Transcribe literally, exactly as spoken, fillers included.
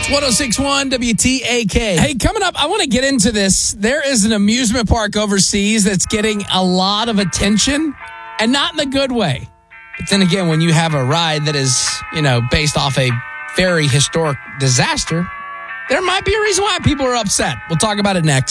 one oh six point one W T A K. Hey, coming up, I want to get into this. There is an amusement park overseas that's getting a lot of attention, and not in the good way. But then again, when you have a ride that is, you know, based off a very historic disaster, there might be a reason why people are upset. We'll talk about it next.